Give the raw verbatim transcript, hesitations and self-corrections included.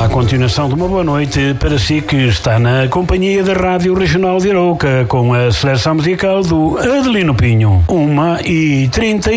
A continuação de uma boa noite para si que está na companhia da Rádio Regional de Arouca com a seleção musical do Adelino Pinho. uma e trinta